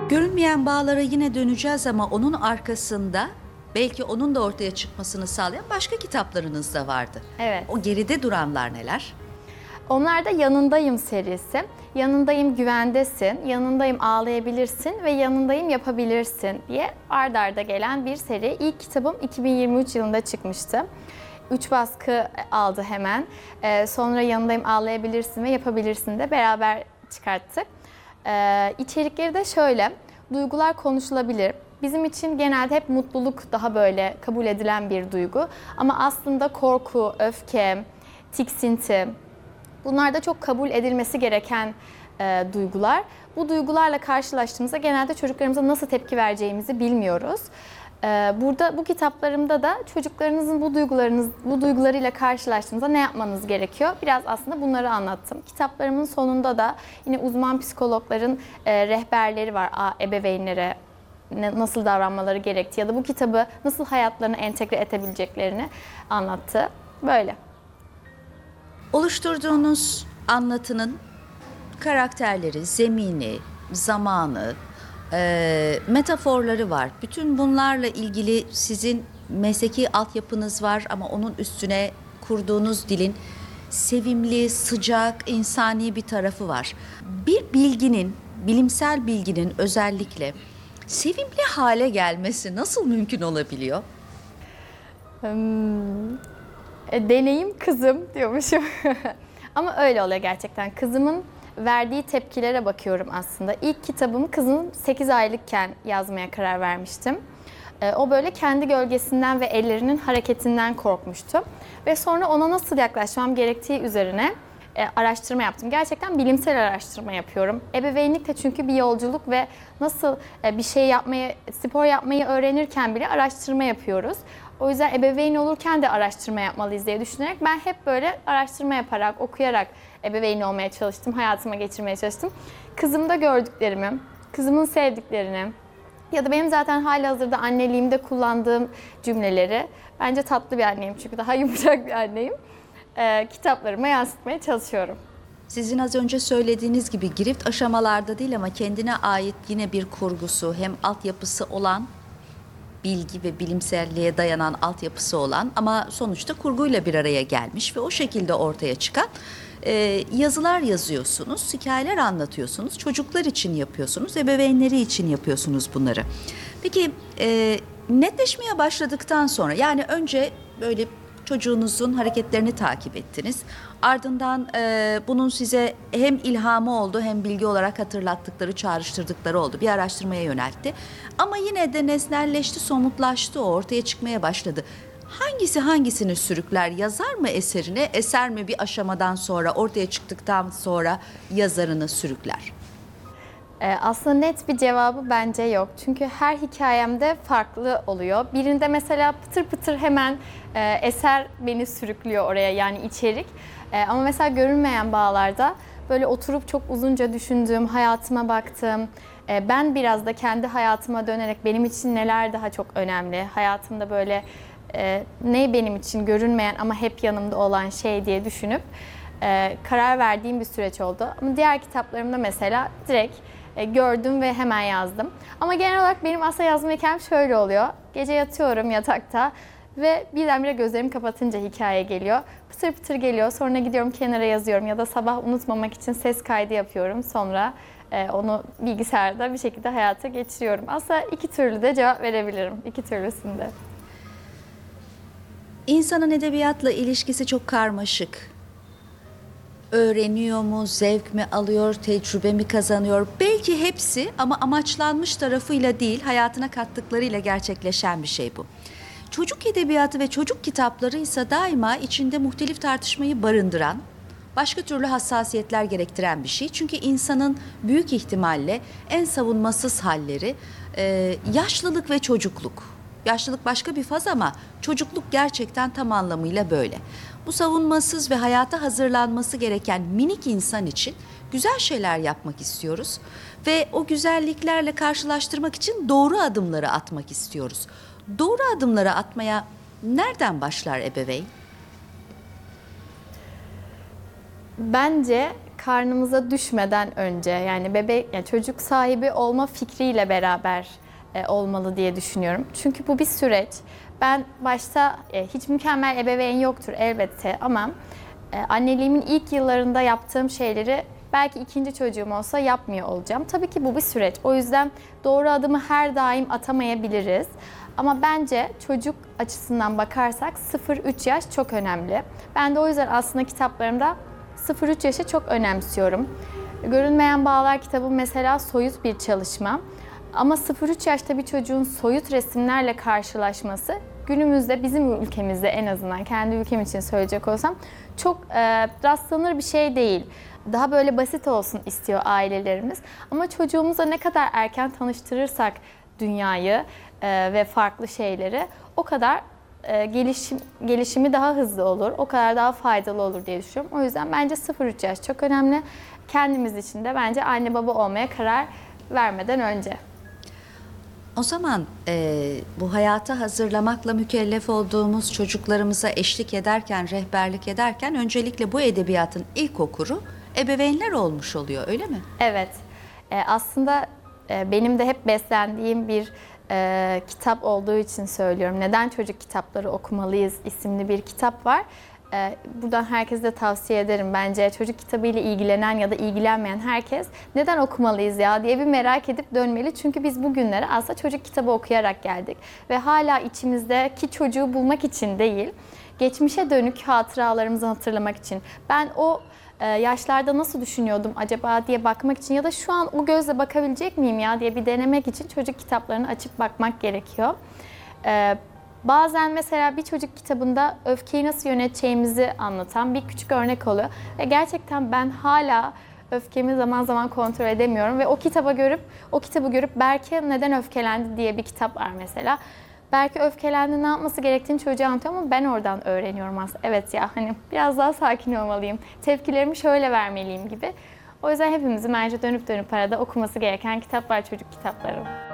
Görünmeyen bağlara yine döneceğiz ama onun arkasında belki onun da ortaya çıkmasını sağlayan başka kitaplarınız da vardı. Evet. O geride duranlar neler? Onlar da Yanındayım serisi. Yanındayım, güvendesin, yanındayım, ağlayabilirsin ve yanındayım, yapabilirsin diye ard arda gelen bir seri. İlk kitabım 2023 yılında çıkmıştı. 3 baskı aldı hemen. Sonra Yanındayım, ağlayabilirsin ve yapabilirsin de beraber çıkarttık. İçerikleri de şöyle, duygular konuşulabilir. Bizim için genelde hep mutluluk daha böyle kabul edilen bir duygu. Ama aslında korku, öfke, tiksinti, bunlar da çok kabul edilmesi gereken duygular. Bu duygularla karşılaştığımızda genelde çocuklarımıza nasıl tepki vereceğimizi bilmiyoruz. Bu kitaplarımda da çocuklarınızın bu duygularıyla karşılaştığınızda ne yapmanız gerekiyor? Biraz aslında bunları anlattım. Kitaplarımın sonunda da yine uzman psikologların rehberleri var ebeveynlere nasıl davranmaları gerektiği ya da bu kitabı nasıl hayatlarına entegre edebileceklerini anlattı. Böyle. Oluşturduğunuz anlatının karakterleri, zemini, zamanı, metaforları var. Bütün bunlarla ilgili sizin mesleki altyapınız var ama onun üstüne kurduğunuz dilin sevimli, sıcak, insani bir tarafı var. Bir bilginin, bilimsel bilginin özellikle sevimli hale gelmesi nasıl mümkün olabiliyor? Deneyim kızım diyormuşum. Ama öyle oluyor gerçekten. Kızımın verdiği tepkilere bakıyorum aslında. İlk kitabımı kızım 8 aylıkken yazmaya karar vermiştim. O böyle kendi gölgesinden ve ellerinin hareketinden korkmuştu. Ve sonra ona nasıl yaklaşmam gerektiği üzerine araştırma yaptım. Gerçekten bilimsel araştırma yapıyorum. Ebeveynlik de çünkü bir yolculuk ve nasıl bir şey yapmayı, spor yapmayı öğrenirken bile araştırma yapıyoruz. O yüzden ebeveyn olurken de araştırma yapmalıyız diye düşünerek ben hep böyle araştırma yaparak, okuyarak ebeveyn olmaya çalıştım, hayatıma geçirmeye çalıştım. Kızımda gördüklerimi, kızımın sevdiklerini ya da benim zaten halihazırda anneliğimde kullandığım cümleleri, bence tatlı bir anneyim çünkü daha yumuşak bir anneyim, kitaplarıma yansıtmaya çalışıyorum. Sizin az önce söylediğiniz gibi girift aşamalarda değil ama kendine ait yine bir kurgusu, hem altyapısı olan, bilgi ve bilimselliğe dayanan altyapısı olan ama sonuçta kurguyla bir araya gelmiş ve o şekilde ortaya çıkan yazılar yazıyorsunuz, hikayeler anlatıyorsunuz, çocuklar için yapıyorsunuz, ebeveynleri için yapıyorsunuz bunları. Peki netleşmeye başladıktan sonra, yani önce böyle çocuğunuzun hareketlerini takip ettiniz. Ardından bunun size hem ilhamı oldu hem bilgi olarak hatırlattıkları, çağrıştırdıkları oldu. Bir araştırmaya yöneltti. Ama yine de nesnelleşti, somutlaştı, o ortaya çıkmaya başladı. Hangisi hangisini sürükler? Yazar mı eserine, eser mi bir aşamadan sonra, ortaya çıktıktan sonra yazarını sürükler? Aslında net bir cevabı bence yok. Çünkü her hikayemde farklı oluyor. Birinde mesela pıtır pıtır hemen eser beni sürüklüyor oraya, yani içerik. Ama mesela Görünmeyen Bağlar'da böyle oturup çok uzunca düşündüğüm, hayatıma baktığım, ben biraz da kendi hayatıma dönerek benim için neler daha çok önemli, hayatımda böyle ne benim için görünmeyen ama hep yanımda olan şey diye düşünüp karar verdiğim bir süreç oldu. Ama diğer kitaplarımda mesela direkt gördüm ve hemen yazdım. Ama genel olarak benim aslında yazma hikayem şöyle oluyor. Gece yatıyorum yatakta ve birdenbire gözlerimi kapatınca hikaye geliyor. Pıtır pıtır geliyor. Sonra gidiyorum kenara yazıyorum ya da sabah unutmamak için ses kaydı yapıyorum. Sonra onu bilgisayarda bir şekilde hayata geçiriyorum. Aslında iki türlü de cevap verebilirim. İki türlüsünde. İnsanın edebiyatla ilişkisi çok karmaşık. Öğreniyor mu, zevk mi alıyor, tecrübe mi kazanıyor? Belki hepsi ama amaçlanmış tarafıyla değil, hayatına kattıklarıyla gerçekleşen bir şey bu. Çocuk edebiyatı ve çocuk kitapları ise daima içinde muhtelif tartışmayı barındıran, başka türlü hassasiyetler gerektiren bir şey. Çünkü insanın büyük ihtimalle en savunmasız halleri yaşlılık ve çocukluk. Yaşlılık başka bir faz ama çocukluk gerçekten tam anlamıyla böyle. Bu savunmasız ve hayata hazırlanması gereken minik insan için güzel şeyler yapmak istiyoruz. Ve o güzelliklerle karşılaştırmak için doğru adımları atmak istiyoruz. Doğru adımları atmaya nereden başlar ebeveyn? Bence karnımıza düşmeden önce, yani bebek, yani çocuk sahibi olma fikriyle beraber olmalı diye düşünüyorum. Çünkü bu bir süreç. Ben başta hiç mükemmel ebeveyn yoktur elbette ama anneliğimin ilk yıllarında yaptığım şeyleri belki ikinci çocuğum olsa yapmıyor olacağım. Tabii ki bu bir süreç. O yüzden doğru adımı her daim atamayabiliriz. Ama bence çocuk açısından bakarsak 0-3 yaş çok önemli. Ben de o yüzden aslında kitaplarımda 0-3 yaşı çok önemsiyorum. Görünmeyen Bağlar kitabı mesela soyut bir çalışma. Ama 0-3 yaşta bir çocuğun soyut resimlerle karşılaşması günümüzde bizim ülkemizde, en azından kendi ülkem için söyleyecek olsam, çok rastlanır bir şey değil. Daha böyle basit olsun istiyor ailelerimiz. Ama çocuğumuza ne kadar erken tanıştırırsak dünyayı ve farklı şeyleri, o kadar gelişimi daha hızlı olur, o kadar daha faydalı olur diye düşünüyorum. O yüzden bence 0-3 yaş çok önemli. Kendimiz için de bence anne baba olmaya karar vermeden önce. O zaman bu hayata hazırlamakla mükellef olduğumuz çocuklarımıza eşlik ederken, rehberlik ederken öncelikle bu edebiyatın ilk okuru ebeveynler olmuş oluyor, öyle mi? Evet, aslında benim de hep beslendiğim bir kitap olduğu için söylüyorum. Neden Çocuk Kitapları Okumalıyız isimli bir kitap var. Buradan herkese de tavsiye ederim. Bence çocuk kitabıyla ilgilenen ya da ilgilenmeyen herkes neden okumalıyız ya diye bir merak edip dönmeli. Çünkü biz bugünlere aslında çocuk kitabı okuyarak geldik. Ve hala içimizdeki çocuğu bulmak için değil, geçmişe dönük hatıralarımızı hatırlamak için. Ben o yaşlarda nasıl düşünüyordum acaba diye bakmak için ya da şu an o gözle bakabilecek miyim ya diye bir denemek için çocuk kitaplarını açıp bakmak gerekiyor. Bazen mesela bir çocuk kitabında öfkeyi nasıl yöneteceğimizi anlatan bir küçük örnek oluyor. Ve gerçekten ben hala öfkemi zaman zaman kontrol edemiyorum ve o kitabı görüp Berke neden öfkelendi diye bir kitap var mesela. Belki öfkelendi, ne yapması gerektiğini çocuğa anlatıyor ama ben oradan öğreniyorum aslında. Evet ya, hani biraz daha sakin olmalıyım, tepkilerimi şöyle vermeliyim gibi. O yüzden hepimizin bence dönüp arada okuması gereken kitaplar çocuk kitapları.